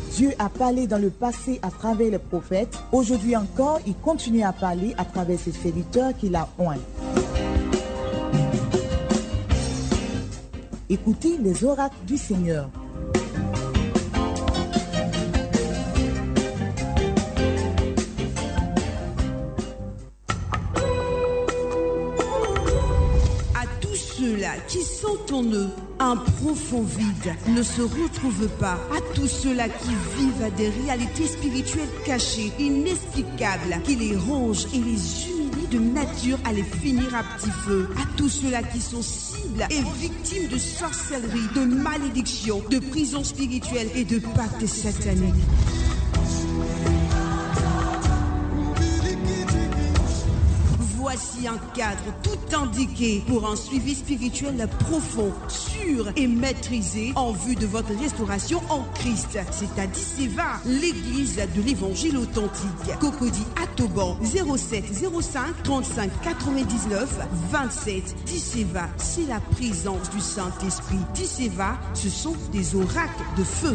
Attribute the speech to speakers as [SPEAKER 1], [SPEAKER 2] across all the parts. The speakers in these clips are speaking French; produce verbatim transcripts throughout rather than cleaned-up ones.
[SPEAKER 1] Dieu a parlé dans le passé à travers les prophètes. Aujourd'hui encore, il continue à parler à travers ses serviteurs qu'il a oints. Écoutez les oracles du Seigneur.
[SPEAKER 2] Ceux-là qui sentent en eux un profond vide ne se retrouvent pas. À tous ceux-là qui vivent à des réalités spirituelles cachées, inexplicables, qui les rongent et les humilient de nature à les finir à petit feu. À tous ceux-là qui sont cibles et victimes de sorcellerie, de malédiction, de prison spirituelle et de pactes sataniques. Voici un cadre tout indiqué pour un suivi spirituel profond, sûr et maîtrisé en vue de votre restauration en Christ. C'est à Disseva, l'église de l'évangile authentique. Cocody à Toban, zéro sept zéro cinq trente-cinq quatre-vingt-dix-neuf vingt-sept. Disseva, c'est la présence du Saint-Esprit. Disseva, ce sont des oracles de feu.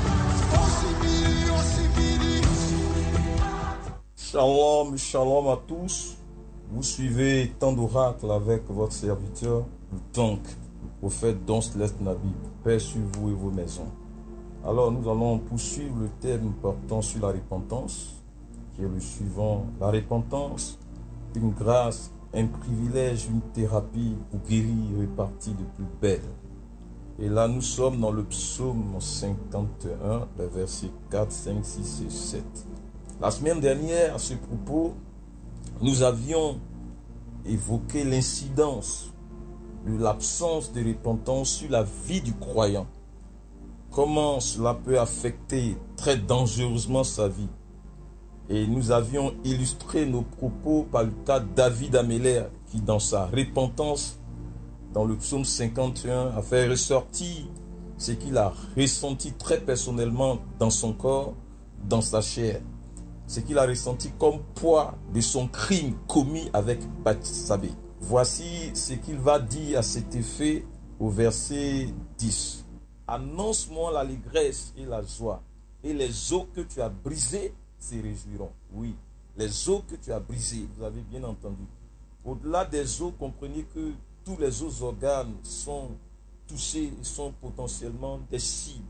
[SPEAKER 3] Shalom, shalom à tous. Vous suivez tant d'oracles avec votre serviteur, le Tank, le prophète Don Céleste Nabi, paix sur vous et vos maisons. Alors nous allons poursuivre le thème portant sur la repentance, qui est le suivant. La repentance, une grâce, un privilège, une thérapie pour guérir et repartir de plus belle. Et là nous sommes dans le psaume cinquante et un, les versets quatre, cinq, six et sept. La semaine dernière, à ce propos, nous avions évoqué l'incidence de l'absence de repentance sur la vie du croyant. Comment cela peut affecter très dangereusement sa vie. Et nous avions illustré nos propos par le cas de David Améler, qui dans sa repentance, dans le psaume cinquante et un, a fait ressortir ce qu'il a ressenti très personnellement dans son corps, dans sa chair. Ce qu'il a ressenti comme poids de son crime commis avec Bathsabée. Voici ce qu'il va dire à cet effet au verset dix. Annonce-moi l'allégresse et la joie, et les os que tu as brisés se réjouiront. Oui, les os que tu as brisés, vous avez bien entendu. Au-delà des os, comprenez que tous les autres organes sont touchés et sont potentiellement des cibles.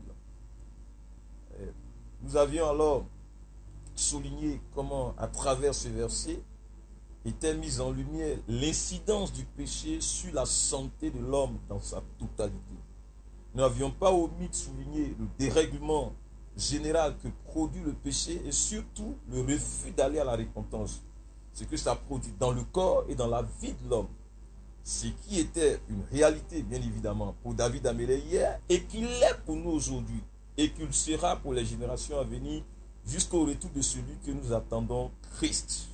[SPEAKER 3] Nous avions alors souligner comment, à travers ce verset, était mise en lumière l'incidence du péché sur la santé de l'homme dans sa totalité. Nous n'avions pas omis de souligner le dérèglement général que produit le péché et surtout le refus d'aller à la repentance. Ce que ça produit dans le corps et dans la vie de l'homme. Ce qui était une réalité, bien évidemment, pour David Améler hier et qu'il est pour nous aujourd'hui et qu'il sera pour les générations à venir jusqu'au retour de celui que nous attendons, Christ.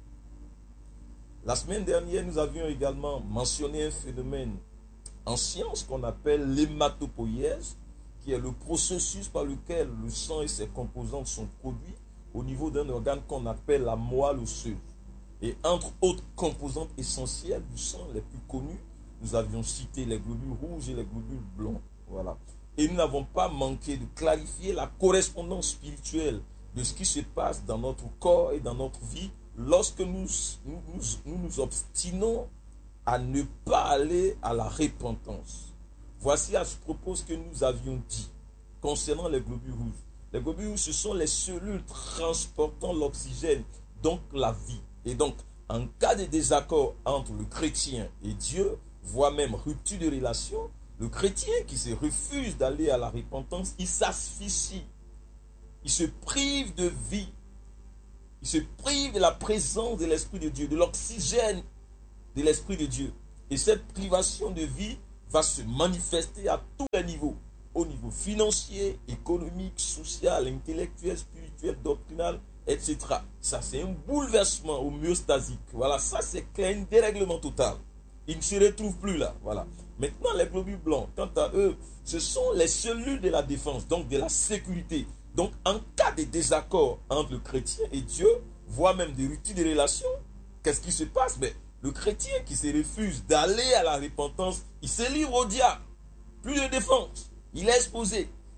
[SPEAKER 3] La semaine dernière, nous avions également mentionné un phénomène en science qu'on appelle l'hématopoïèse, qui est le processus par lequel le sang et ses composantes sont produits au niveau d'un organe qu'on appelle la moelle osseuse. Et entre autres composantes essentielles du sang les plus connues, nous avions cité les globules rouges et les globules blancs. Voilà. Et nous n'avons pas manqué de clarifier la correspondance spirituelle de ce qui se passe dans notre corps et dans notre vie lorsque nous nous, nous, nous nous obstinons à ne pas aller à la repentance. Voici à ce propos ce que nous avions dit concernant les globules rouges. Les globules rouges, ce sont les cellules transportant l'oxygène, donc la vie. Et donc, en cas de désaccord entre le chrétien et Dieu, voire même rupture de relation, le chrétien qui se refuse d'aller à la repentance, il s'asphyxie. Il se prive de vie. Il se prive de la présence de l'Esprit de Dieu, de l'oxygène de l'Esprit de Dieu. Et cette privation de vie va se manifester à tous les niveaux. Au niveau financier, économique, social, intellectuel, spirituel, doctrinal, et cetera. Ça, c'est un bouleversement homéostasique. Voilà, ça, c'est clair, un dérèglement total. Ils ne se retrouvent plus là. Voilà. Maintenant, les globules blancs, quant à eux, ce sont les cellules de la défense, donc de la sécurité. Donc, en cas de désaccord entre le chrétien et Dieu, voire même de rupture de relations, qu'est-ce qui se passe? Mais le chrétien qui se refuse d'aller à la repentance, il se livre au diable. Plus de défense. Il est exposé.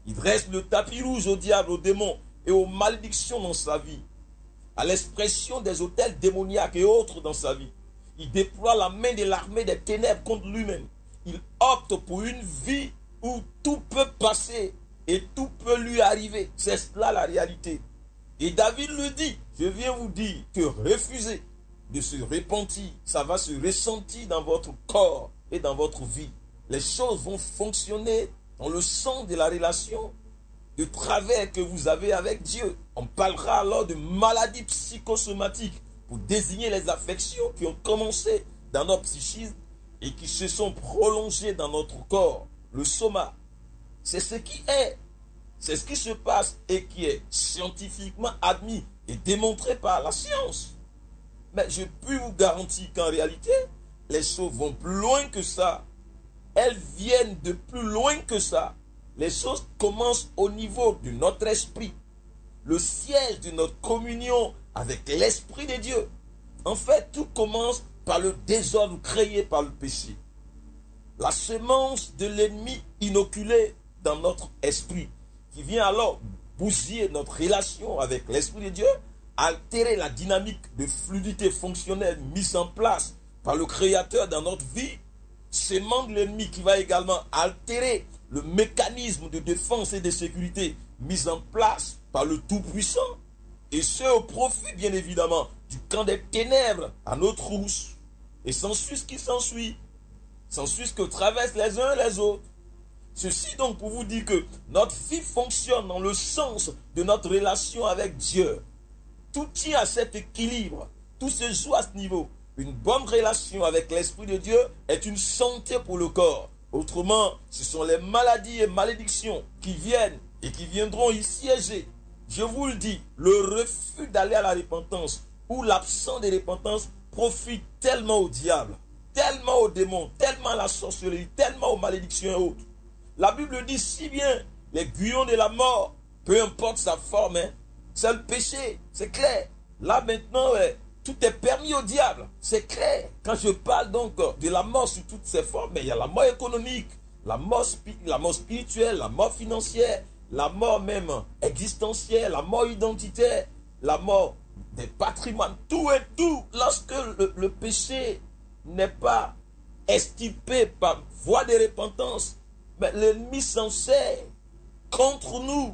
[SPEAKER 3] Il dresse le tapis rouge au diable, aux démons et aux malédictions dans sa vie, à l'expression des autels démoniaques et autres dans sa vie. Il déploie la main de l'armée des ténèbres contre lui-même. Il opte pour une vie où tout peut passer et tout peut lui arriver. C'est cela la réalité. Et David le dit, je viens vous dire que refuser de se repentir, ça va se ressentir dans votre corps et dans votre vie. Les choses vont fonctionner dans le sens de la relation de travers que vous avez avec Dieu. On parlera alors de maladies psychosomatiques pour désigner les affections qui ont commencé dans notre psychisme et qui se sont prolongées dans notre corps. Le soma, c'est ce qui est, c'est ce qui se passe et qui est scientifiquement admis et démontré par la science. Mais je peux vous garantir qu'en réalité, les choses vont plus loin que ça. Elles viennent de plus loin que ça. Les choses commencent au niveau de notre esprit. Le siège de notre communion avec l'Esprit de Dieu. En fait, tout commence par le désordre créé par le péché. La semence de l'ennemi inoculée dans notre esprit, qui vient alors bousiller notre relation avec l'Esprit de Dieu, altérer la dynamique de fluidité fonctionnelle mise en place par le Créateur dans notre vie, sémence de l'ennemi qui va également altérer le mécanisme de défense et de sécurité mis en place par le Tout-Puissant, et ce au profit bien évidemment du camp des ténèbres à notre trousse. Et s'ensuit ce qui s'ensuit, s'ensuit ce que traversent les uns et les autres. Ceci donc pour vous dire que notre vie fonctionne dans le sens de notre relation avec Dieu. Tout tient à cet équilibre, tout se joue à ce niveau. Une bonne relation avec l'Esprit de Dieu est une santé pour le corps. Autrement, ce sont les maladies et malédictions qui viennent et qui viendront y siéger. Je vous le dis, le refus d'aller à la repentance ou l'absence de repentance profite tellement au diable, tellement aux démons, tellement à la sorcellerie, tellement aux malédictions et autres. La Bible dit si bien les guillons de la mort, peu importe sa forme, hein, c'est le péché, c'est clair. Là maintenant, ouais, tout est permis au diable, c'est clair. Quand je parle donc de la mort sous toutes ses formes, mais il y a la mort économique, la mort, la mort spirituelle, la mort financière, la mort même existentielle, la mort identitaire, la mort des patrimoines, tout et tout. Lorsque le, le péché n'est pas extirpé par voie de repentance, mais l'ennemi s'en sert contre nous.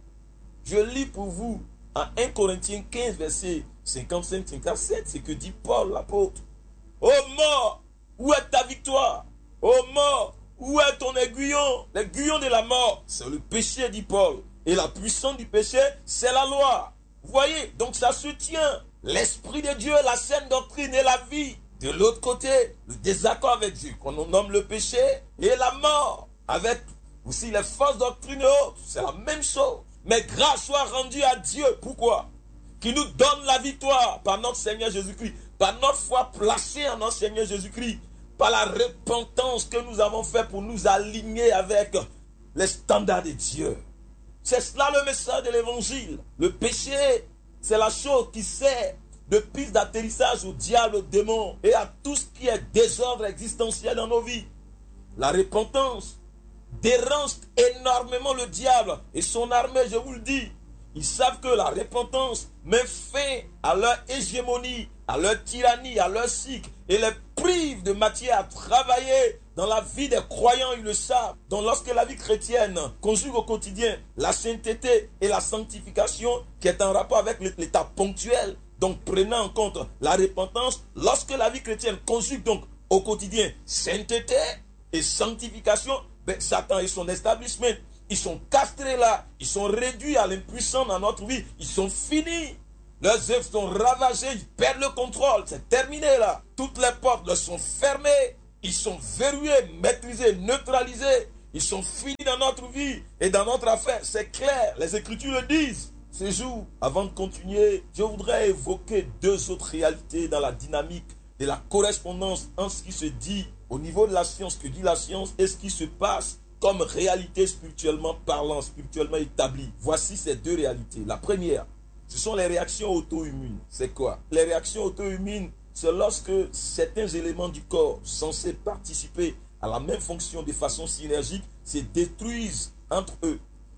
[SPEAKER 3] Je lis pour vous en un Corinthiens quinze, verset cinquante-cinq à cinquante-sept, c'est que dit Paul l'apôtre. Ô mort, où est ta victoire? Ô mort, où est ton aiguillon? L'aiguillon de la mort, c'est le péché, dit Paul. Et la puissance du péché, c'est la loi. Vous voyez, donc ça se tient. L'Esprit de Dieu, la saine doctrine et la vie. De l'autre côté, le désaccord avec Dieu, qu'on nomme le péché, et la mort. Avec aussi les fausses doctrines et autres, c'est la même chose. Mais grâce soit rendue à Dieu. Pourquoi? Qui nous donne la victoire par notre Seigneur Jésus-Christ, par notre foi placée en notre Seigneur Jésus-Christ, par la repentance que nous avons fait pour nous aligner avec les standards de Dieu. C'est cela le message de l'évangile. Le péché, c'est la chose qui sert de piste d'atterrissage au diable, au démon et à tout ce qui est désordre existentiel dans nos vies. La repentance dérange énormément le diable et son armée, je vous le dis. Ils savent que la repentance met fin à leur hégémonie, à leur tyrannie, à leur cycle et les prive de matière à travailler dans la vie des croyants, ils le savent. Donc lorsque la vie chrétienne conjugue au quotidien la sainteté et la sanctification qui est en rapport avec l'état ponctuel, donc prenant en compte la repentance, lorsque la vie chrétienne conjugue donc au quotidien sainteté et sanctification, ben, Satan et son établissement, ils sont castrés là, ils sont réduits à l'impuissance dans notre vie, ils sont finis. Leurs œuvres sont ravagées, ils perdent le contrôle, c'est terminé là. Toutes les portes leur sont fermées, ils sont verrouillés, maîtrisés, neutralisés. Ils sont finis dans notre vie et dans notre affaire, c'est clair, les Écritures le disent. Ce jour, avant de continuer, je voudrais évoquer deux autres réalités dans la dynamique de la correspondance entre ce qui se dit au niveau de la science, que dit la science, et ce qui se passe comme réalité spirituellement parlant, spirituellement établie. Voici ces deux réalités. La première, ce sont les réactions auto-immunes. C'est quoi? Les réactions auto-immunes, c'est lorsque certains éléments du corps censés participer à la même fonction de façon synergique se détruisent entre eux.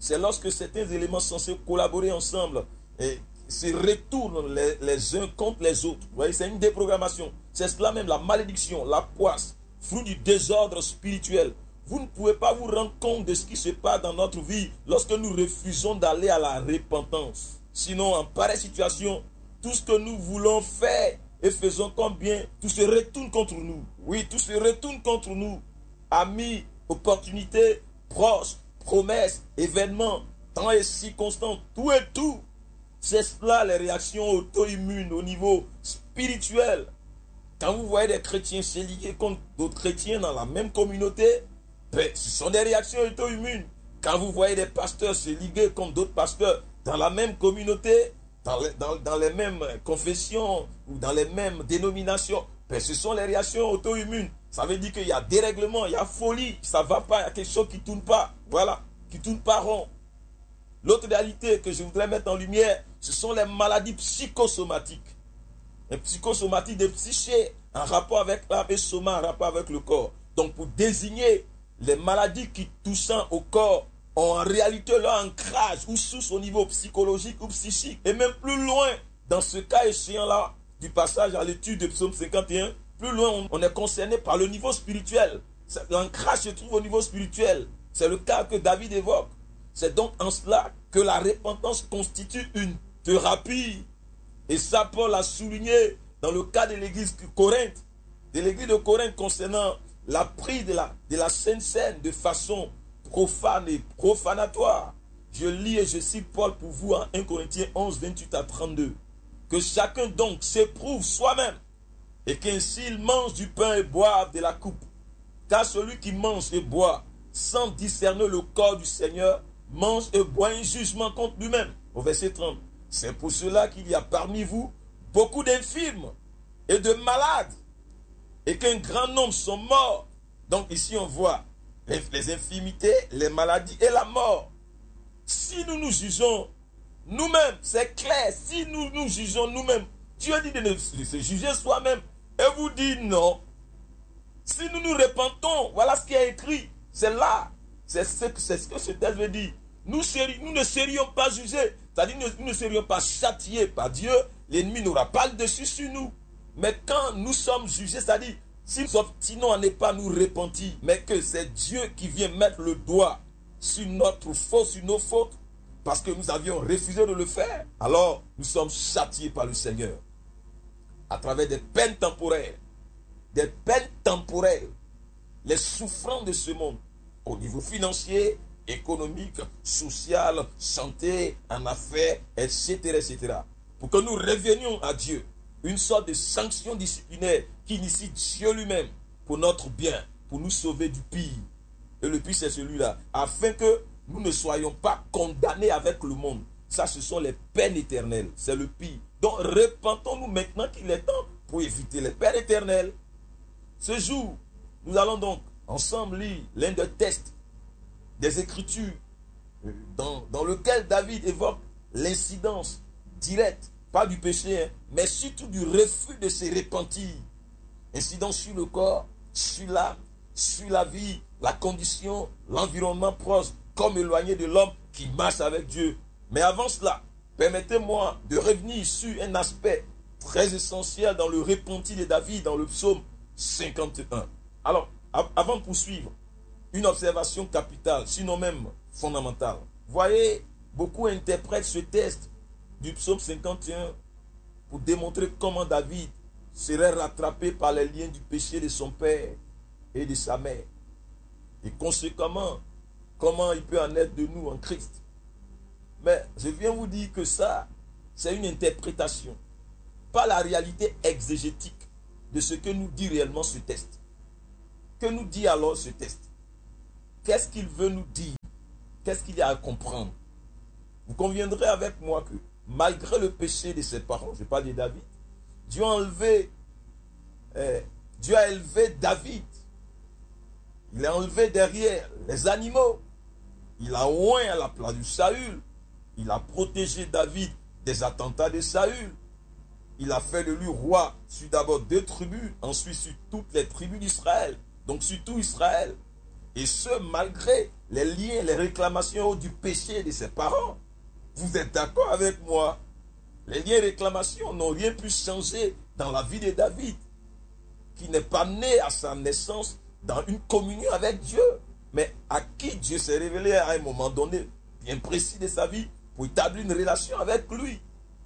[SPEAKER 3] c'est lorsque certains éléments censés collaborer ensemble et se retournent les, les uns contre les autres. Vous voyez, c'est une déprogrammation. C'est cela même, la malédiction, la poisse, fruit du désordre spirituel. Vous ne pouvez pas vous rendre compte de ce qui se passe dans notre vie lorsque nous refusons d'aller à la repentance. Sinon, en pareille situation, tout ce que nous voulons faire et faisons comme bien, tout se retourne contre nous. Oui, tout se retourne contre nous. Amis, opportunités, proches, promesses, événements, temps et circonstances, tout et tout. C'est cela les réactions auto-immunes au niveau spirituel. Quand vous voyez des chrétiens se liguer contre d'autres chrétiens dans la même communauté, ben, ce sont des réactions auto-immunes. Quand vous voyez des pasteurs se liguer contre d'autres pasteurs dans la même communauté, dans les, dans, dans les mêmes confessions ou dans les mêmes dénominations, ben, ce sont les réactions auto-immunes. Ça veut dire qu'il y a dérèglement, il y a folie, ça ne va pas, il y a quelque chose qui ne tourne pas. Voilà, qui ne tourne pas rond. L'autre réalité que je voudrais mettre en lumière, ce sont les maladies psychosomatiques. Les psychosomatiques des psychés en rapport avec l'âme et soma en rapport avec le corps. Donc pour désigner les maladies qui touchant au corps ont en réalité leur ancrage ou source au niveau psychologique ou psychique. Et même plus loin, dans ce cas échéant-là, du passage à l'étude de Psaume cinquante et un, plus loin on est concerné par le niveau spirituel. L'ancrage se trouve au niveau spirituel. C'est le cas que David évoque. C'est donc en cela que la repentance constitue une thérapie. Et ça, Paul a souligné dans le cas de l'église de Corinthe, de l'église de Corinthe concernant la prise de la, de la Sainte Seine de façon profane et profanatoire. Je lis et je cite Paul pour vous en un Corinthiens onze, vingt-huit à trente-deux. Que chacun donc s'éprouve soi-même et qu'ainsi il mange du pain et boive de la coupe. Car celui qui mange et boit sans discerner le corps du Seigneur mange et boit un jugement contre lui-même. Au verset trente. C'est pour cela qu'il y a parmi vous beaucoup d'infirmes et de malades et qu'un grand nombre sont morts. Donc ici on voit les, les infirmités, les maladies et la mort. Si nous nous jugeons nous-mêmes, c'est clair, si nous nous jugeons nous-mêmes, Dieu dit de, de se juger soi-même et vous dit non. Si nous nous repentons, voilà ce qui est écrit, c'est là, c'est ce, c'est ce que ce texte veut dire. Nous, nous ne serions pas jugés, c'est-à-dire nous, nous ne serions pas châtiés par Dieu, l'ennemi n'aura pas le dessus sur nous. Mais quand nous sommes jugés, c'est-à-dire si nous obstinons à ne pas nous repentir, mais que c'est Dieu qui vient mettre le doigt sur notre faute, sur nos fautes, parce que nous avions refusé de le faire, alors nous sommes châtiés par le Seigneur à travers des peines temporaires, des peines temporaires, les souffrances de ce monde, au niveau financier, économique, social, santé, en affaires, et cetera, et cetera. Pour que nous revenions à Dieu, une sorte de sanction disciplinaire qui initie Dieu lui-même pour notre bien, pour nous sauver du pire. Et le pire, c'est celui-là, afin que nous ne soyons pas condamnés avec le monde. Ça, ce sont les peines éternelles. C'est le pire. Donc, repentons-nous maintenant qu'il est temps pour éviter les peines éternelles. Ce jour, nous allons donc ensemble lire l'un des textes des Écritures dans, dans lequel David évoque l'incidence directe, pas du péché, hein, mais surtout du refus de se repentir. Incidence sur le corps, sur l'âme, sur la vie, la condition, l'environnement proche, comme éloigné de l'homme qui marche avec Dieu. Mais avant cela, permettez-moi de revenir sur un aspect très essentiel dans le repentir de David dans le psaume cinquante et un. Alors, avant de poursuivre, une observation capitale, sinon même fondamentale. Voyez, beaucoup interprètent ce texte du psaume cinquante et un pour démontrer comment David serait rattrapé par les liens du péché de son père et de sa mère. Et conséquemment, comment il peut en être de nous en Christ. Mais je viens vous dire que ça, c'est une interprétation, pas la réalité exégétique de ce que nous dit réellement ce texte. Que nous dit alors ce texte? Qu'est-ce qu'il veut nous dire? Qu'est-ce qu'il y a à comprendre? Vous conviendrez avec moi que malgré le péché de ses parents, je parle de David, Dieu a enlevé, euh, Dieu a élevé David. Il a enlevé derrière les animaux. Il a oint à la place de Saül. Il a protégé David des attentats de Saül. Il a fait de lui roi sur d'abord deux tribus, ensuite sur toutes les tribus d'Israël. Donc sur tout Israël. Et ce, malgré les liens, les réclamations du péché de ses parents. Vous êtes d'accord avec moi? Les liens et réclamations n'ont rien pu changer dans la vie de David, qui n'est pas né à sa naissance dans une communion avec Dieu, mais à qui Dieu s'est révélé à un moment donné, bien précis de sa vie, pour établir une relation avec lui.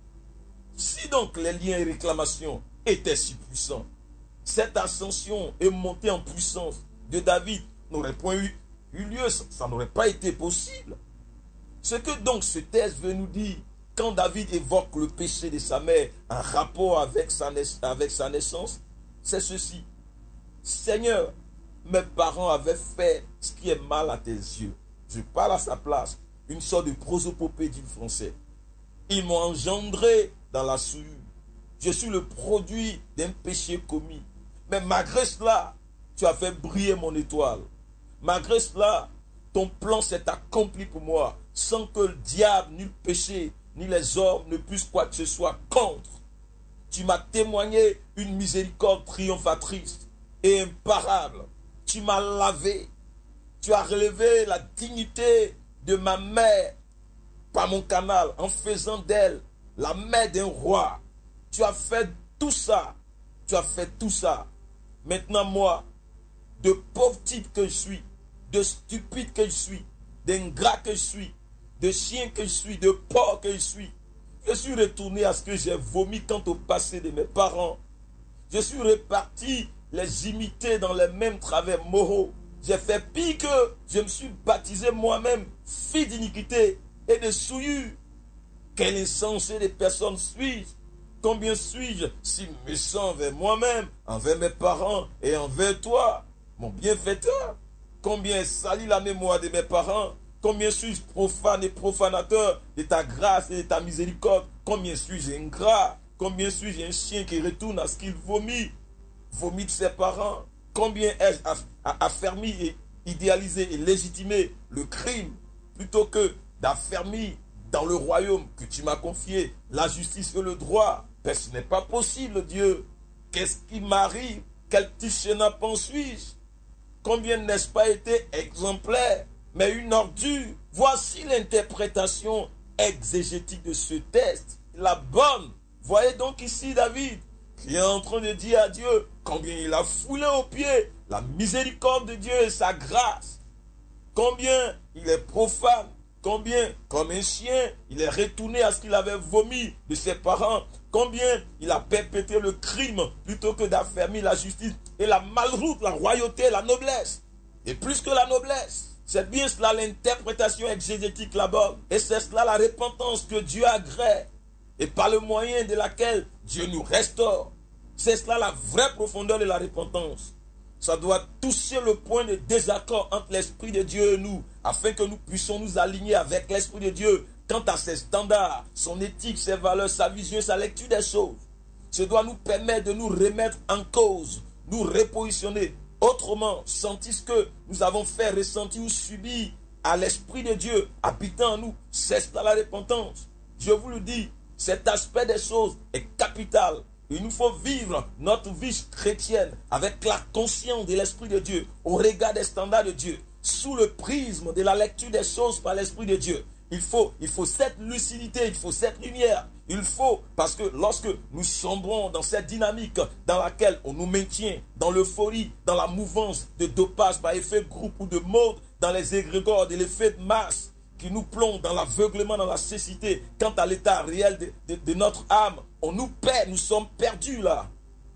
[SPEAKER 3] Si donc les liens et réclamations étaient si puissants, cette ascension et montée en puissance de David n'aurait point eu, eu lieu, ça, ça n'aurait pas été possible. Ce que donc ce texte veut nous dire, quand David évoque le péché de sa mère en rapport avec sa, avec sa naissance, c'est ceci. Seigneur, mes parents avaient fait ce qui est mal à tes yeux. Je parle à sa place, une sorte de prosopopée dit le français. Ils m'ont engendré dans la souillure. Je suis le produit d'un péché commis. Mais malgré cela, tu as fait briller mon étoile. Malgré cela, ton plan s'est accompli pour moi, sans que le diable, ni le péché, ni les hommes ne puissent quoi que ce soit contre. Tu m'as témoigné une miséricorde triomphatrice et imparable. Tu m'as lavé. Tu as relevé la dignité de ma mère par mon canal, en faisant d'elle la mère d'un roi. Tu as fait tout ça. Tu as fait tout ça. Maintenant, moi, de pauvre type que je suis, de stupide que je suis, d'ingrat que je suis, de chien que je suis, de porc que je suis, je suis retourné à ce que j'ai vomi quant au passé de mes parents. Je suis reparti les imiter dans les mêmes travers moraux. J'ai fait pire que je me suis baptisé moi-même fils d'iniquité et de souillure. Quel insensé de personnes suis-je? Combien suis-je si méchant envers moi-même, envers mes parents et envers toi, mon bienfaiteur? Combien salit la mémoire de mes parents? Combien suis-je profane et profanateur de ta grâce et de ta miséricorde? Combien suis-je ingrat? Combien suis-je un chien qui retourne à ce qu'il vomit? Vomit de ses parents? Combien ai-je affermi et idéalisé et légitimé le crime plutôt que d'affermir dans le royaume que tu m'as confié la justice et le droit? Mais ce n'est pas possible, Dieu. Qu'est-ce qui m'arrive? Quel petit chenapan suis-je? Combien n'ai-je pas été exemplaire, mais une ordure? Voici l'interprétation exégétique de ce texte, la bonne. Voyez donc ici David, qui est en train de dire à Dieu combien il a foulé aux pieds la miséricorde de Dieu et sa grâce. Combien il est profane, combien, comme un chien, il est retourné à ce qu'il avait vomi de ses parents. Combien il a perpétré le crime plutôt que d'affermir la justice et la malroute, la royauté, la noblesse. Et plus que la noblesse, c'est bien cela l'interprétation exégétique là-bas. Et c'est cela la repentance que Dieu agrée et par le moyen de laquelle Dieu nous restaure. C'est cela la vraie profondeur de la repentance. Ça doit toucher le point de désaccord entre l'Esprit de Dieu et nous, afin que nous puissions nous aligner avec l'Esprit de Dieu quant à ses standards, son éthique, ses valeurs, sa vision, sa lecture des choses. Ce doit nous permettre de nous remettre en cause, nous repositionner. Autrement, sentir ce que nous avons fait, ressentir ou subir à l'Esprit de Dieu habitant en nous, c'est cela la repentance. Je vous le dis, cet aspect des choses est capital. Il nous faut vivre notre vie chrétienne avec la conscience de l'Esprit de Dieu, au regard des standards de Dieu, sous le prisme de la lecture des choses par l'Esprit de Dieu. Il faut, il faut cette lucidité, il faut cette lumière. Il faut, parce que lorsque nous sombrons dans cette dynamique dans laquelle on nous maintient, dans l'euphorie, dans la mouvance de dopage par effet de groupe ou de mode, dans les égrégores de l'effet de masse, qui nous plonge dans l'aveuglement, dans la cécité, quant à l'état réel de, de, de notre âme, on nous perd, nous sommes perdus là.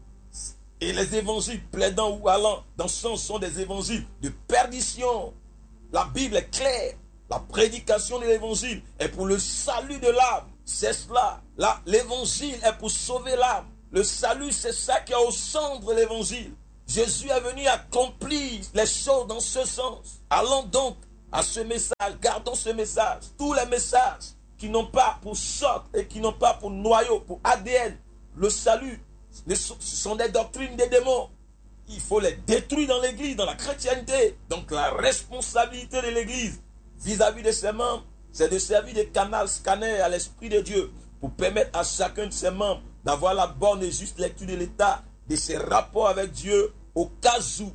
[SPEAKER 3] Et les évangiles plaidant ou allant dans ce sens sont des évangiles de perdition. La Bible est claire. La prédication de l'évangile est pour le salut de l'âme. C'est cela. Là, l'évangile est pour sauver l'âme. Le salut, c'est ça qui est au centre de l'évangile. Jésus est venu accomplir les choses dans ce sens. Allons donc à ce message, gardons ce message. Tous les messages qui n'ont pas pour socle et qui n'ont pas pour noyau, pour A D N, le salut, ce sont des doctrines des démons. Il faut les détruire dans l'église, dans la chrétienté. Donc la responsabilité de l'église vis-à-vis de ses membres, c'est de servir de canal scanner à l'Esprit de Dieu pour permettre à chacun de ses membres d'avoir la bonne et juste lecture de l'état de ses rapports avec Dieu au cas où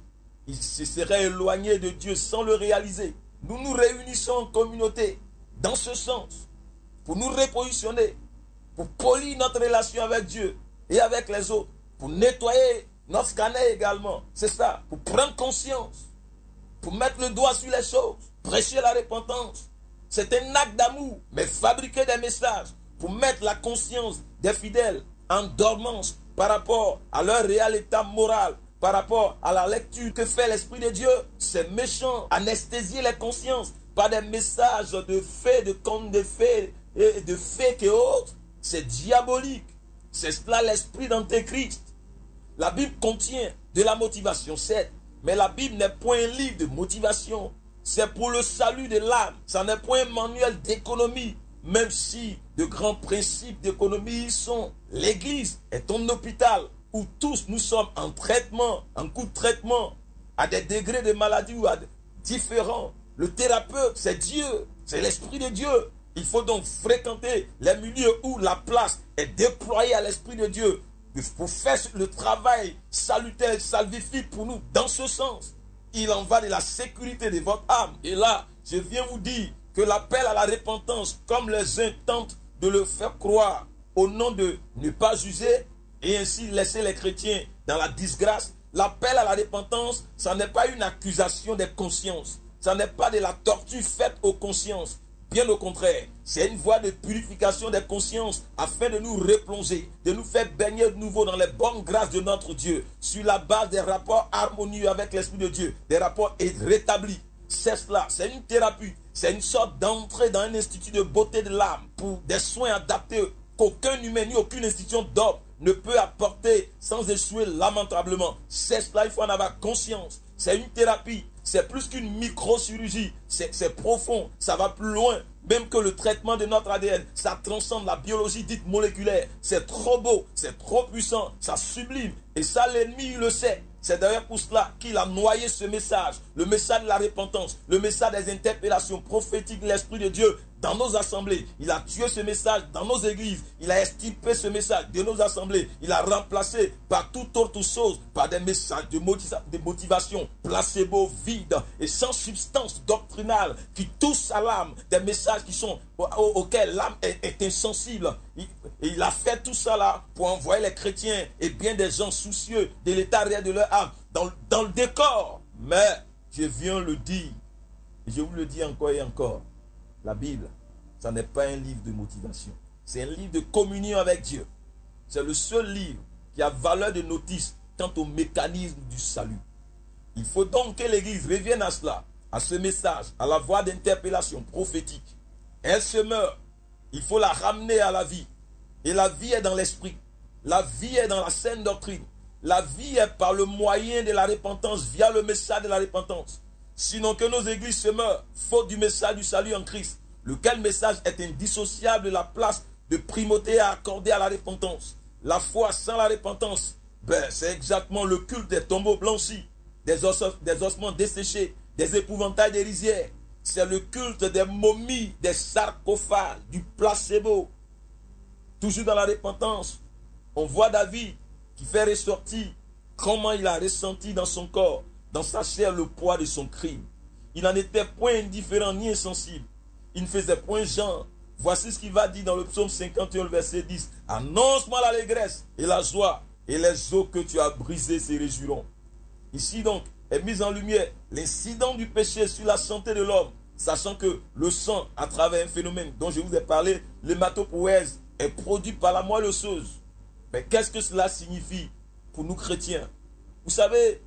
[SPEAKER 3] il se serait éloigné de Dieu sans le réaliser. Nous nous réunissons en communauté dans ce sens, pour nous repositionner, pour polir notre relation avec Dieu et avec les autres, pour nettoyer notre scanner également. C'est ça, pour prendre conscience, pour mettre le doigt sur les choses, prêcher la repentance. C'est un acte d'amour, mais fabriquer des messages pour mettre la conscience des fidèles en dormance par rapport à leur réel état moral, par rapport à la lecture que fait l'Esprit de Dieu. C'est méchant, anesthésier les consciences par des messages de faits, de contes de faits, et de faits et autres. C'est diabolique. C'est cela l'esprit d'Antéchrist. La Bible contient de la motivation, certes, mais la Bible n'est point un livre de motivation. C'est pour le salut de l'âme. Ça n'est point un manuel d'économie, même si de grands principes d'économie y sont. L'Église est un hôpital où tous nous sommes en traitement, en coup de traitement, à des degrés de maladie ou à différents. Le thérapeute, c'est Dieu, c'est l'Esprit de Dieu. Il faut donc fréquenter les milieux où la place est déployée à l'Esprit de Dieu pour faire le travail salutaire et salvifique pour nous. Dans ce sens, il en va de la sécurité de votre âme. Et là, je viens vous dire que l'appel à la repentance, comme les uns tentent de le faire croire, au nom de ne pas juger et ainsi laisser les chrétiens dans la disgrâce, l'appel à la repentance, ça n'est pas une accusation des consciences. Ça n'est pas de la torture faite aux consciences. Bien au contraire, c'est une voie de purification des consciences afin de nous replonger, de nous faire baigner de nouveau dans les bonnes grâces de notre Dieu, sur la base des rapports harmonieux avec l'Esprit de Dieu, des rapports rétablis. C'est cela, c'est une thérapie, c'est une sorte d'entrée dans un institut de beauté de l'âme pour des soins adaptés qu'aucun humain ni aucune institution d'homme ne peut apporter sans échouer lamentablement. C'est cela, il faut en avoir conscience. C'est une thérapie. C'est plus qu'une microchirurgie, c'est profond, ça va plus loin, même que le traitement de notre A D N, ça transcende la biologie dite moléculaire, c'est trop beau, c'est trop puissant, ça sublime, et ça l'ennemi il le sait. C'est d'ailleurs pour cela qu'il a noyé ce message, le message de la repentance, le message des interpellations prophétiques de l'Esprit de Dieu dans nos assemblées. Il a tué ce message dans nos églises. Il a extirpé ce message de nos assemblées. Il a remplacé par toute autre chose, par des messages de, motiva de motivation placebo, vides et sans substance doctrinale qui touchent à l'âme. Des messages qui sont, auxquels l'âme est, est insensible. Il, et il a fait tout ça là pour envoyer les chrétiens et bien des gens soucieux de l'état réel de leur âme dans, dans le décor. Mais je viens le dire, et je vous le dis encore et encore. La Bible, ça n'est pas un livre de motivation. C'est un livre de communion avec Dieu. C'est le seul livre qui a valeur de notice quant au mécanisme du salut. Il faut donc que l'Église revienne à cela, à ce message, à la voie d'interpellation prophétique. Elle se meurt. Il faut la ramener à la vie. Et la vie est dans l'esprit. La vie est dans la saine doctrine. La vie est par le moyen de la repentance, via le message de la repentance. Sinon que nos églises se meurent, faute du message du salut en Christ, lequel message est indissociable de la place de primauté à accorder à la repentance. La foi sans la repentance, ben, c'est exactement le culte des tombeaux blanchis, des, os, des ossements desséchés, des épouvantails des rizières. C'est le culte des momies, des sarcophages, du placebo. Toujours dans la repentance, on voit David qui fait ressortir comment il a ressenti dans son corps, dans sa chair, le poids de son crime. Il n'en était point indifférent ni insensible. Il ne faisait point genre. Voici ce qu'il va dire dans le psaume cinquante et un, verset dix. Annonce-moi l'allégresse et la joie, et les eaux que tu as brisées se réjouiront. Ici donc est mise en lumière l'incident du péché sur la santé de l'homme, sachant que le sang, à travers un phénomène dont je vous ai parlé, l'hématopoïèse, est produit par la moelle osseuse. Mais qu'est-ce que cela signifie pour nous chrétiens? Vous savez,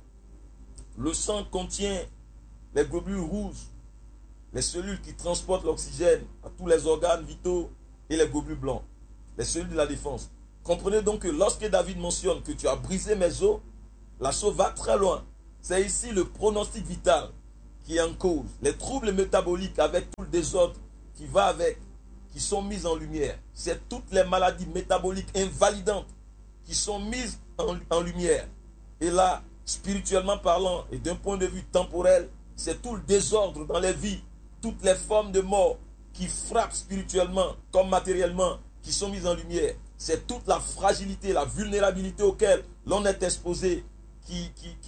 [SPEAKER 3] le sang contient les globules rouges, les cellules qui transportent l'oxygène à tous les organes vitaux et les globules blancs, les cellules de la défense. Comprenez donc que lorsque David mentionne que tu as brisé mes os, la chose va très loin. C'est ici le pronostic vital qui est en cause. Les troubles métaboliques avec tout le désordre qui va avec, qui sont mis en lumière. C'est toutes les maladies métaboliques invalidantes qui sont mises en, en lumière. Et là, spirituellement parlant et d'un point de vue temporel, c'est tout le désordre dans les vies, toutes les formes de mort qui frappent spirituellement comme matériellement, qui sont mises en lumière. C'est toute la fragilité, la vulnérabilité auquel l'on est exposé qui, qui, qui, qui,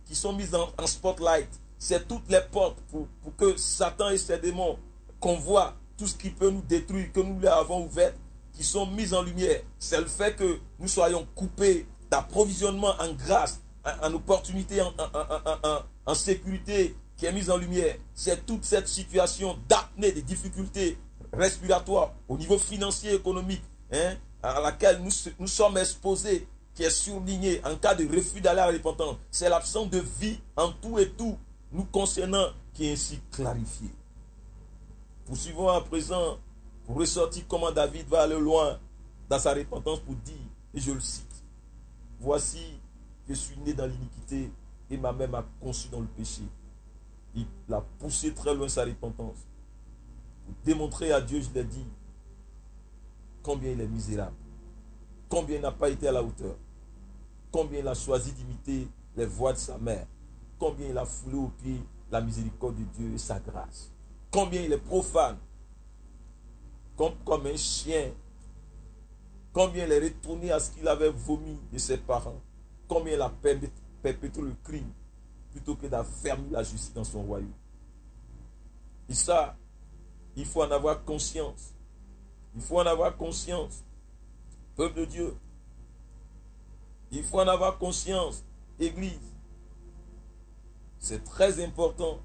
[SPEAKER 3] qui sont mises en, en spotlight. C'est toutes les portes pour, pour que Satan et ses démons convoient tout ce qui peut nous détruire, que nous les avons ouvertes, qui sont mises en lumière. C'est le fait que nous soyons coupés d'approvisionnement en grâce, en, en opportunité, en, en, en, en, en sécurité qui est mise en lumière. C'est toute cette situation d'apnée, des difficultés respiratoires au niveau financier, économique, hein, à laquelle nous, nous sommes exposés, qui est surligné en cas de refus d'aller à la repentance. C'est l'absence de vie en tout et tout nous concernant qui est ainsi clarifié. Poursuivons à présent pour ressortir comment David va aller loin dans sa repentance pour dire, et je le cite, « Voici, je suis né dans l'iniquité et ma mère m'a conçu dans le péché. » Il a poussé très loin sa repentance. Pour démontrer à Dieu, je l'ai dit, combien il est misérable, combien il n'a pas été à la hauteur, combien il a choisi d'imiter les voies de sa mère, combien il a foulé aux pieds la miséricorde de Dieu et sa grâce, combien il est profane, comme, comme un chien, combien il est retourné à ce qu'il avait vomi de ses parents, combien il a perpétré le crime plutôt que d'affermir la justice dans son royaume. Et ça, il faut en avoir conscience. Il faut en avoir conscience. Peuple de Dieu, il faut en avoir conscience. Église, c'est très important.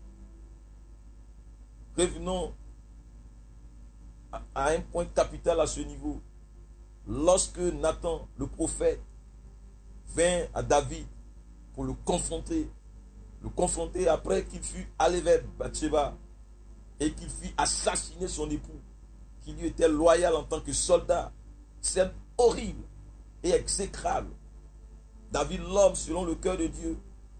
[SPEAKER 3] Revenons à un point capital à ce niveau. Lorsque Nathan, le prophète, vint à David pour le confronter, le confronter après qu'il fut allé vers Bathsheba et qu'il fut assassiné son époux, qui lui était loyal en tant que soldat. C'est horrible et exécrable. David, l'homme selon le cœur de Dieu,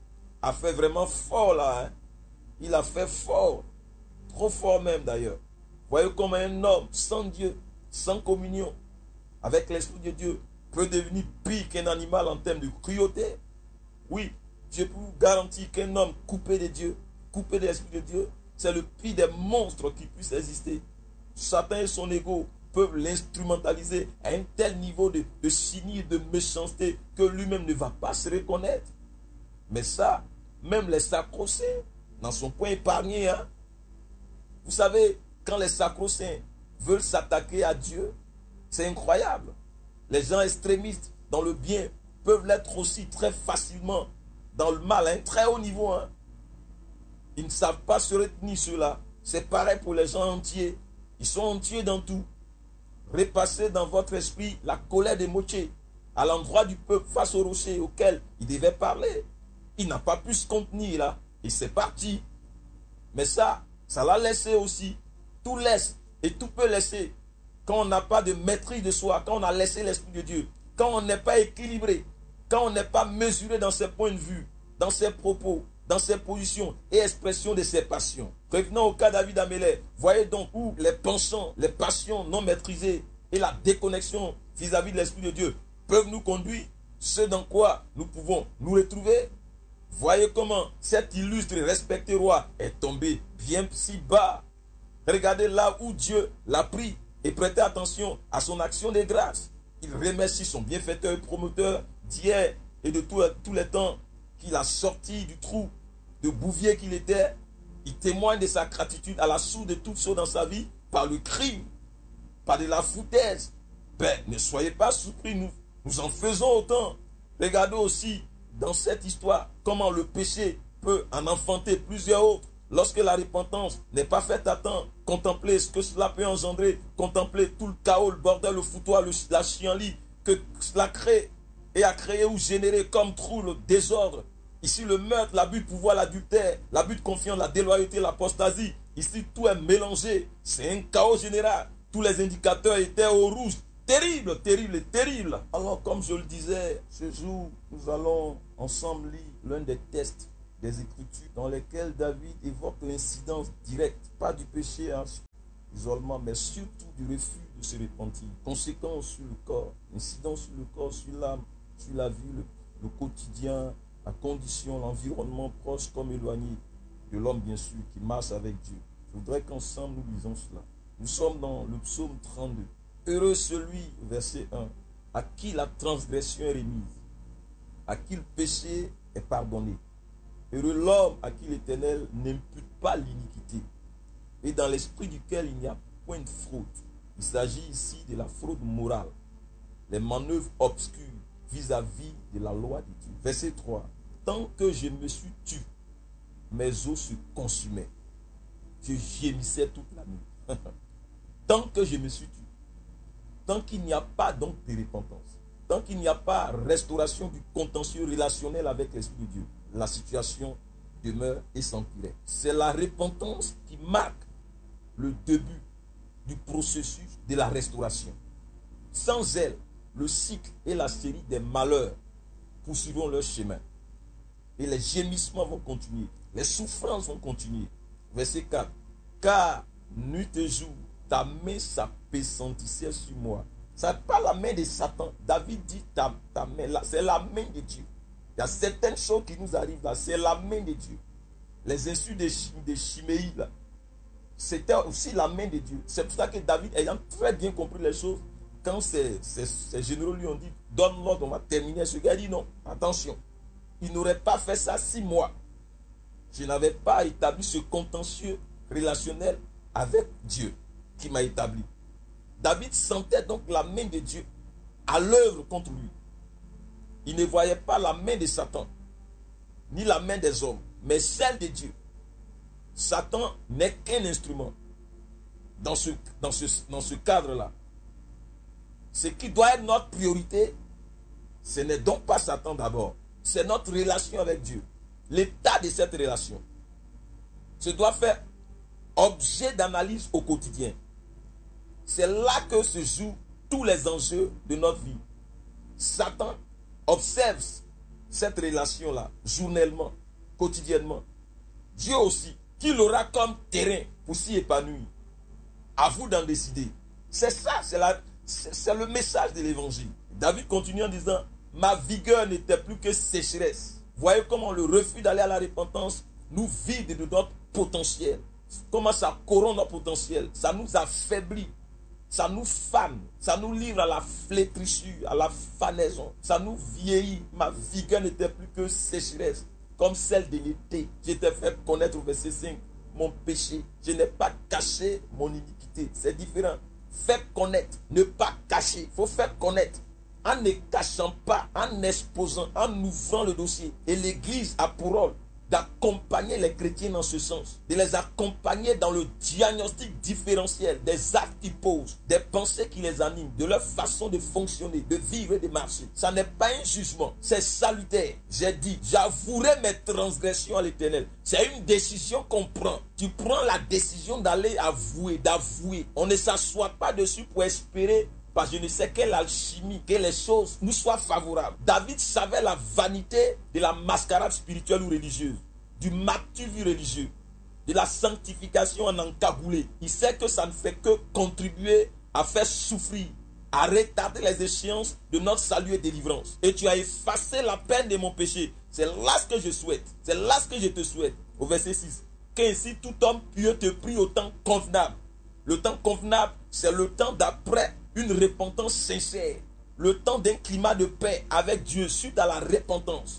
[SPEAKER 3] a fait vraiment fort là. Hein? Il a fait fort, trop fort même d'ailleurs. Voyez comment un homme sans Dieu, sans communion avec l'Esprit de Dieu, peut devenir pire qu'un animal en termes de cruauté. Oui, je peux vous garantir qu'un homme coupé de Dieu, coupé de l'Esprit de Dieu, c'est le pire des monstres qui puissent exister. Satan et son ego peuvent l'instrumentaliser à un tel niveau de, de cynisme, de méchanceté, que lui-même ne va pas se reconnaître. Mais ça, même les sacro-saints n'en sont point épargnés. Hein? Vous savez, quand les sacro-saints veulent s'attaquer à Dieu, c'est incroyable. Les gens extrémistes dans le bien peuvent l'être aussi très facilement dans le mal, à un très haut niveau. Hein. Ils ne savent pas se retenir ceux-là. C'est pareil pour les gens entiers. Ils sont entiers dans tout. Repassez dans votre esprit la colère de Moïse à l'endroit du peuple face au rocher auquel il devait parler. Il n'a pas pu se contenir là. Et c'est parti. Mais ça, ça l'a laissé aussi. Tout laisse et tout peut laisser. Quand on n'a pas de maîtrise de soi, quand on a laissé l'Esprit de Dieu, quand on n'est pas équilibré, quand on n'est pas mesuré dans ses points de vue, dans ses propos, dans ses positions et expressions de ses passions. Revenons au cas de David Améler. Voyez donc où les penchants, les passions non maîtrisées et la déconnexion vis-à-vis de l'Esprit de Dieu peuvent nous conduire, ce dans quoi nous pouvons nous retrouver. Voyez comment cet illustre et respecté roi est tombé bien si bas. Regardez là où Dieu l'a pris et prêtez attention à son action de grâce. Il remercie son bienfaiteur et promoteur d'hier et de tous les temps qu'il a sorti du trou de bouvier qu'il était. Il témoigne de sa gratitude à la source de toutes choses dans sa vie par le crime, par de la foutaise. Ben, ne soyez pas surpris, nous, nous en faisons autant. Regardez aussi dans cette histoire comment le péché peut en enfanter plusieurs autres. Lorsque la repentance n'est pas faite à temps, contemplez ce que cela peut engendrer, contemplez tout le chaos, le bordel, le foutoir, le, la chienlit que cela crée et a créé ou généré comme trouble, le désordre. Ici, le meurtre, l'abus de pouvoir, l'adultère, l'abus de confiance, la déloyauté, l'apostasie. Ici, tout est mélangé. C'est un chaos général. Tous les indicateurs étaient au rouge. Terrible, terrible et terrible. Alors, comme je le disais, ce jour, nous allons ensemble lire l'un des textes des Écritures dans lesquels David évoque l'incidence directe, pas du péché, hein, isolement, mais surtout du refus de se repentir. Conséquences sur le corps, incidence sur le corps, sur l'âme, sur la vie, le, le quotidien, la condition, l'environnement proche comme éloigné de l'homme, bien sûr, qui marche avec Dieu. Je voudrais qu'ensemble nous lisons cela. Nous sommes dans le psaume trente-deux. Heureux celui, verset un, à qui la transgression est remise, à qui le péché est pardonné. Heureux l'homme à qui l'Éternel n'impute pas l'iniquité et dans l'esprit duquel il n'y a point de fraude. Il s'agit ici de la fraude morale, les manœuvres obscures vis-à-vis de la loi de Dieu. Verset trois. Tant que je me suis tu, mes os se consumaient. Je gémissais toute la nuit. Tant que je me suis tu. Tant qu'il n'y a pas donc de repentance. Tant qu'il n'y a pas restauration du contentieux relationnel avec l'Esprit de Dieu. La situation demeure et s'empirait. C'est la repentance qui marque le début du processus de la restauration. Sans elle, le cycle et la série des malheurs poursuivront leur chemin. Et les gémissements vont continuer. Les souffrances vont continuer. Verset quatre. Car nuit et jour, ta main s'appesantissait sur moi. Ce n'est pas la main de Satan. David dit ta, ta main là. C'est la main de Dieu. Il y a certaines choses qui nous arrivent là. C'est la main de Dieu. Les insultes de, de Chiméi là. C'était aussi la main de Dieu. C'est pour ça que David, ayant très bien compris les choses, quand ses, ses, ses généraux lui ont dit, donne l'ordre, on va terminer. Ce gars dit non, attention. Il n'aurait pas fait ça si moi, je n'avais pas établi ce contentieux relationnel avec Dieu qui m'a établi. David sentait donc la main de Dieu à l'œuvre contre lui. Il ne voyait pas la main de Satan, ni la main des hommes, mais celle de Dieu. Satan n'est qu'un instrument dans ce, dans ce, dans ce cadre-là. Ce qui doit être notre priorité, ce n'est donc pas Satan d'abord. C'est notre relation avec Dieu. L'état de cette relation. Ce doit faire objet d'analyse au quotidien. C'est là que se jouent tous les enjeux de notre vie. Satan observe cette relation-là, journellement, quotidiennement. Dieu aussi, qui l'aura comme terrain pour s'y épanouir. À vous d'en décider. C'est ça, c'est la... c'est le message de l'évangile. David continue en disant, ma vigueur n'était plus que sécheresse. Voyez comment le refus d'aller à la repentance nous vide de notre potentiel. Comment ça corrompt notre potentiel. Ça nous affaiblit. Ça nous fane. Ça nous livre à la flétrissure, à la fanaison. Ça nous vieillit. Ma vigueur n'était plus que sécheresse, comme celle de l'été. J'étais fait connaître au verset cinq mon péché. Je n'ai pas caché mon iniquité. C'est différent. Faire connaître, ne pas cacher. Il faut faire connaître. En ne cachant pas, en exposant, en ouvrant le dossier. Et l'Église a pour rôle d'accompagner les chrétiens dans ce sens. De les accompagner dans le diagnostic différentiel des actes qu'ils posent, des pensées qui les animent, de leur façon de fonctionner, de vivre et de marcher. Ça n'est pas un jugement, c'est salutaire. J'ai dit, j'avouerai mes transgressions à l'Éternel. C'est une décision qu'on prend. Tu prends la décision d'aller avouer, d'avouer. On ne s'assoit pas dessus pour espérer par je ne sais quelle alchimie, que les choses nous soient favorables. David savait la vanité de la mascarade spirituelle ou religieuse, du matu-vu religieux, de la sanctification en encagoulé. Il sait que ça ne fait que contribuer à faire souffrir, à retarder les échéances de notre salut et délivrance. Et tu as effacé la peine de mon péché. C'est là ce que je souhaite. C'est là ce que je te souhaite. Au verset six. Qu'ainsi tout homme pieux te prie au temps convenable. Le temps convenable, c'est le temps d'après une repentance sincère, le temps d'un climat de paix avec Dieu suite à la repentance.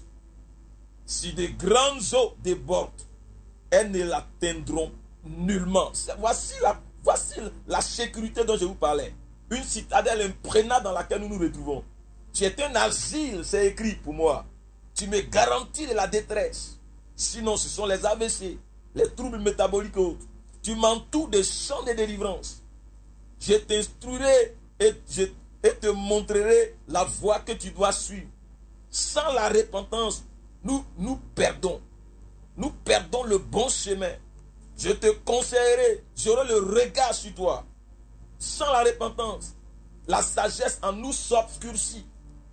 [SPEAKER 3] Si de grandes eaux débordent, elles ne l'atteindront nullement. Voici la, voici la sécurité dont je vous parlais. Une citadelle imprégnable dans laquelle nous nous retrouvons. Tu es un asile, c'est écrit pour moi. Tu me garantis de la détresse. Sinon, ce sont les A V C, les troubles métaboliques et autres. Tu m'entoures de champs de délivrance. Je t'instruirai et je et te montrerai la voie que tu dois suivre. Sans la repentance, nous nous perdons. Nous perdons le bon chemin. Je te conseillerai, j'aurai le regard sur toi. Sans la repentance, la sagesse en nous s'obscurcit.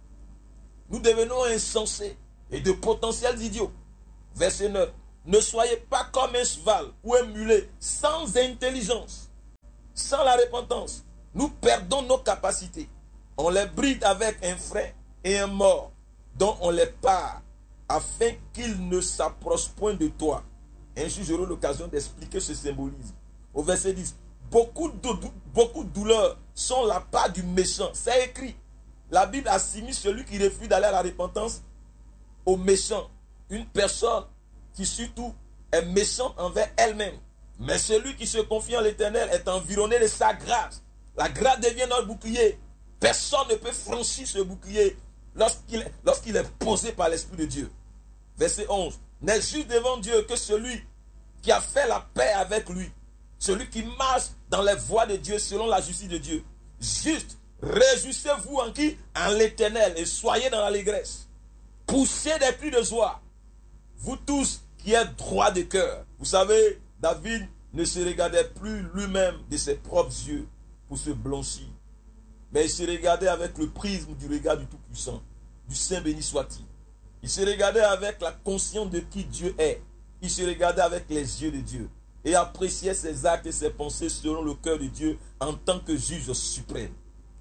[SPEAKER 3] Nous devenons insensés et de potentiels idiots. Verset neuf. Ne soyez pas comme un cheval ou un mulet sans intelligence. Sans la repentance, nous perdons nos capacités. On les bride avec un frein et un mors dont on les part afin qu'ils ne s'approchent point de toi. Un jour, j'aurai l'occasion d'expliquer ce symbolisme. Au verset dix, beaucoup de, beaucoup de douleurs sont la part du méchant. C'est écrit. La Bible assimile celui qui refuse d'aller à la repentance au méchant. Une personne qui surtout est méchante envers elle-même. Mais celui qui se confie en l'Éternel est environné de sa grâce. La grâce devient notre bouclier. Personne ne peut franchir ce bouclier lorsqu'il lorsqu'il est posé par l'Esprit de Dieu. Verset onze. N'est juste devant Dieu que celui qui a fait la paix avec lui. Celui qui marche dans les voies de Dieu selon la justice de Dieu. Juste, réjouissez-vous en qui? En l'Éternel, et soyez dans l'allégresse. Poussez des cris de joie. Vous tous qui êtes droits de cœur. Vous savez, David ne se regardait plus lui-même de ses propres yeux pour se blanchir. Mais il se regardait avec le prisme du regard du Tout-Puissant, du Saint béni soit-il. Il se regardait avec la conscience de qui Dieu est. Il se regardait avec les yeux de Dieu et appréciait ses actes et ses pensées selon le cœur de Dieu en tant que juge suprême.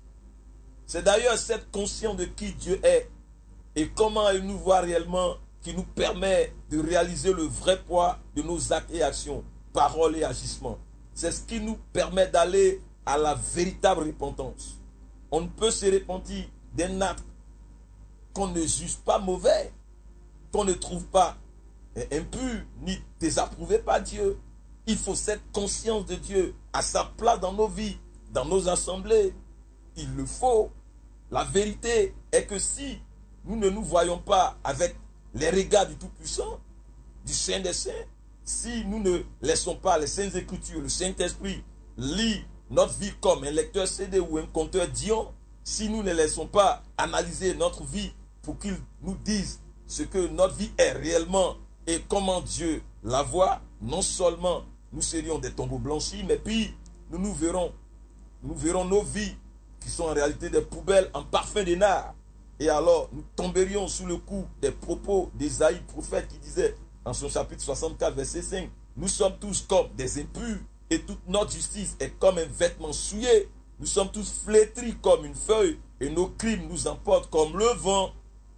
[SPEAKER 3] C'est d'ailleurs cette conscience de qui Dieu est et comment il nous voit réellement qui nous permet de réaliser le vrai poids de nos actes et actions, paroles et agissements. C'est ce qui nous permet d'aller à la véritable repentance. On ne peut se repentir d'un acte qu'on ne juge pas mauvais, qu'on ne trouve pas impur, ni désapprouvé par Dieu. Il faut cette conscience de Dieu à sa place dans nos vies, dans nos assemblées. Il le faut. La vérité est que si nous ne nous voyons pas avec les regards du Tout-Puissant, du Saint des Saints, si nous ne laissons pas les Saintes Écritures, le Saint-Esprit, lire notre vie comme un lecteur C D ou un compteur Dion, si nous ne laissons pas analyser notre vie pour qu'il nous dise ce que notre vie est réellement et comment Dieu la voit, non seulement nous serions des tombeaux blanchis, mais puis nous nous verrons, nous verrons nos vies qui sont en réalité des poubelles en parfum de nard. Et alors nous tomberions sous le coup des propos d'Ésaïe, prophète, qui disait en son chapitre soixante-quatre, verset cinq, nous sommes tous comme des impurs et toute notre justice est comme un vêtement souillé. Nous sommes tous flétris comme une feuille et nos crimes nous emportent comme le vent.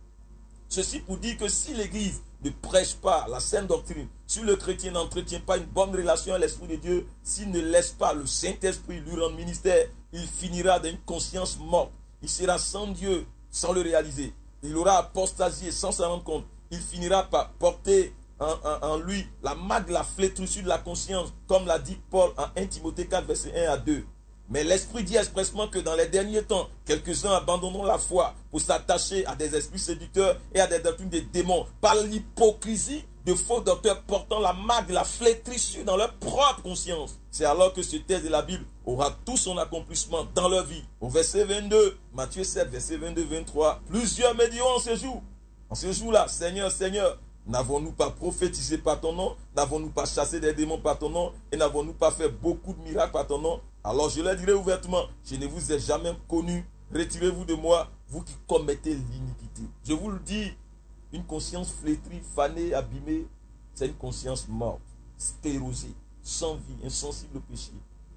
[SPEAKER 3] Ceci pour dire que si l'Église ne prêche pas la saine doctrine, si le chrétien n'entretient pas une bonne relation à l'Esprit de Dieu, s'il ne laisse pas le Saint-Esprit lui rendre ministère, il finira d'une conscience morte. Il sera sans Dieu sans le réaliser. Il aura apostasié sans s'en rendre compte. Il finira par porter en, en, en lui la marque de la flétrissure de la conscience, comme l'a dit Paul en un Timothée quatre, verset un à deux. Mais l'Esprit dit expressement que dans les derniers temps, quelques-uns abandonneront la foi pour s'attacher à des esprits séducteurs et à des doctrines des démons par l'hypocrisie de faux docteurs portant la marque de la flétrissure dans leur propre conscience. C'est alors que ce texte de la Bible aura tout son accomplissement dans leur vie. Au verset vingt-deux, Matthieu sept, verset vingt-deux vingt-trois, plusieurs me diront en ce jour, en ce jour-là, Seigneur, Seigneur, n'avons-nous pas prophétisé par ton nom? N'avons-nous pas chassé des démons par ton nom? Et n'avons-nous pas fait beaucoup de miracles par ton nom? Alors je leur dirai ouvertement, je ne vous ai jamais connu. Retirez-vous de moi, vous qui commettez l'iniquité. Je vous le dis, une conscience flétrie, fanée, abîmée, c'est une conscience morte, sclérosée, sans vie, insensible au péché,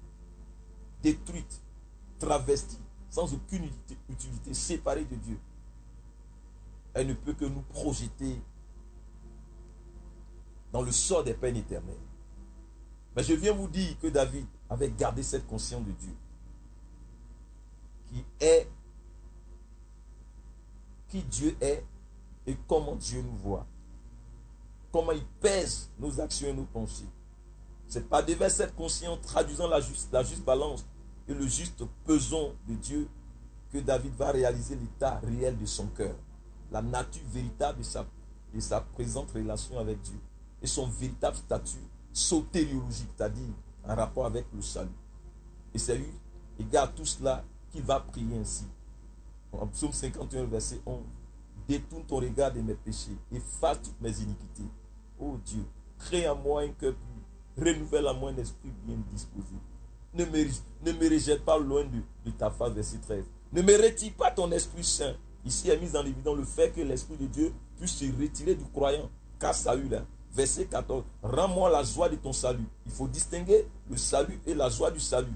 [SPEAKER 3] détruite, travestie, sans aucune utilité, utilité, séparée de Dieu. Elle ne peut que nous projeter dans le sort des peines éternelles. Mais je viens vous dire que David avait gardé cette conscience de Dieu, qui est, qui Dieu est et comment Dieu nous voit, comment il pèse nos actions et nos pensées. C'est par devers cette conscience traduisant la juste, la juste balance et le juste pesant de Dieu que David va réaliser l'état réel de son cœur, la nature véritable de sa, de sa présente relation avec Dieu et son véritable statut sotériologique, c'est-à-dire en rapport avec le salut. Et c'est lui, égard tout cela, qu'il va prier ainsi. En psaume cinquante et un, verset onze. Détourne ton regard de mes péchés, efface toutes mes iniquités. Ô Dieu, crée en moi un cœur pur, renouvelle en moi un esprit bien disposé. Ne me, ne me rejette pas loin de, de ta face, verset treize. Ne me retire pas ton Esprit Saint. Ici est mis en évidence le fait que l'Esprit de Dieu puisse se retirer du croyant. Car salut là. Verset quatorze. Rends-moi la joie de ton salut. Il faut distinguer le salut et la joie du salut.